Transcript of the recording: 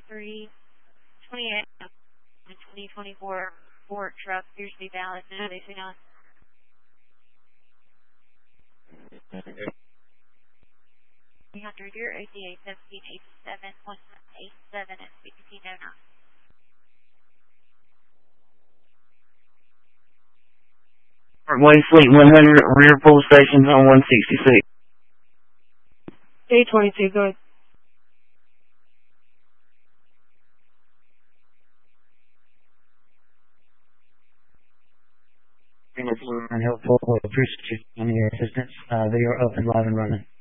328 2024 Ford truck appears to be valid. No, they say not. You have to repair ACA 1787 187 at 1609. Parkway Fleet 100 rear pull stations on 166. A22, go ahead. Helpful. Appreciate your assistance. They are up and live and running.